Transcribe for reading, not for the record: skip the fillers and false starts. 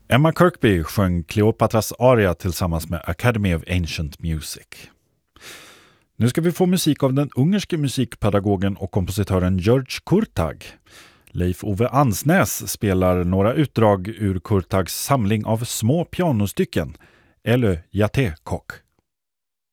Emma Kirkby sjöng Kleopatras aria tillsammans med Academy of Ancient Music. Nu ska vi få musik av den ungerske musikpedagogen och kompositören György Kurtag. Leif Ove Ansnäs spelar några utdrag ur Kurtags samling av små pianostycken, Elö Jate Kok.